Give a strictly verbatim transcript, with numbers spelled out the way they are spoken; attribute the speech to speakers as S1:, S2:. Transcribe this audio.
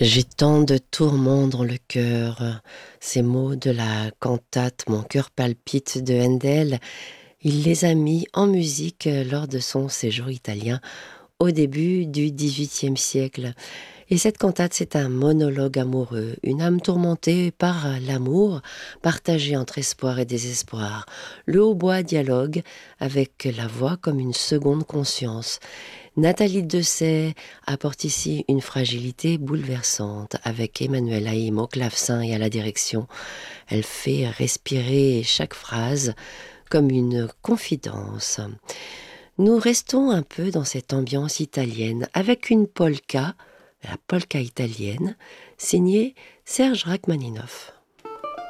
S1: J'ai tant de tourments dans le cœur. Ces mots de la cantate Mon cœur palpite de Handel, il les a mis en musique lors de son séjour italien au début du dix-huitième siècle. Et cette cantate, c'est un monologue amoureux, une âme tourmentée par l'amour, partagée entre espoir et désespoir. Le hautbois dialogue avec la voix comme une seconde conscience. Nathalie Dessay apporte ici une fragilité bouleversante avec Emmanuel Haïm au clavecin et à la direction. Elle fait respirer chaque phrase comme une confidence. Nous restons un peu dans cette ambiance italienne avec une polka, la polka italienne, signée Serge Rachmaninoff.